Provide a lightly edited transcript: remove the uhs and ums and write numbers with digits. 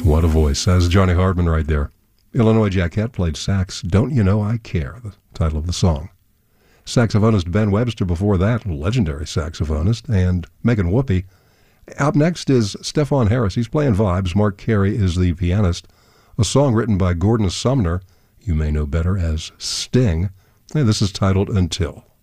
What a voice. That's Johnny Hartman right there. Illinois Jacquette played sax. Don't You Know I Care, the title of the song. Saxophonist Ben Webster before that, legendary saxophonist, and Megan Whoopi. Up next is Stefan Harris. He's playing vibes. Mark Carey is the pianist. A song written by Gordon Sumner, you may know better as Sting. And this is titled Until.